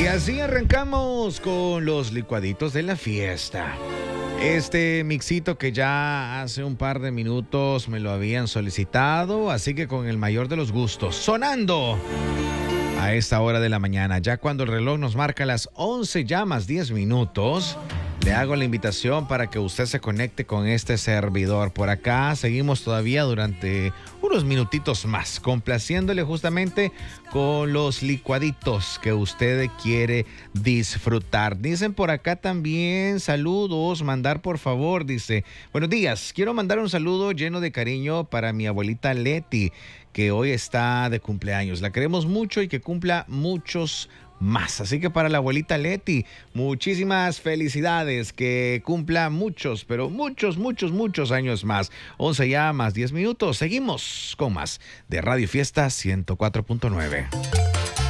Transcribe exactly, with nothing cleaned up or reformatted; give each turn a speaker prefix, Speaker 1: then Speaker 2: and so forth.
Speaker 1: Y así arrancamos con los licuaditos de la fiesta. Este mixito que ya hace un par de minutos me lo habían solicitado, así que con el mayor de los gustos, sonando a esta hora de la mañana, ya cuando el reloj nos marca las once ya más diez minutos, le hago la invitación para que usted se conecte con este servidor. Por acá seguimos todavía durante unos minutitos más, complaciéndole justamente con los licuaditos que usted quiere disfrutar. Dicen por acá también, saludos, mandar por favor, dice, buenos días, quiero mandar un saludo lleno de cariño para mi abuelita Leti, que hoy está de cumpleaños. La queremos mucho y que cumpla muchos más. Así que para la abuelita Leti, muchísimas felicidades, que cumpla muchos, pero muchos, muchos, muchos años más. once ya más diez minutos. Seguimos con más de Radio Fiesta ciento cuatro punto nueve.